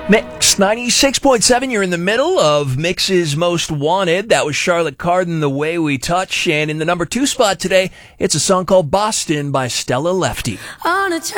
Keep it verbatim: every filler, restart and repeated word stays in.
Mix ninety-six point seven, you're in the middle of Mix's Most Wanted. That was Charlotte Cardin, The Way We Touch. And in the number two spot today, it's a song called Boston by Stella Lefty. On a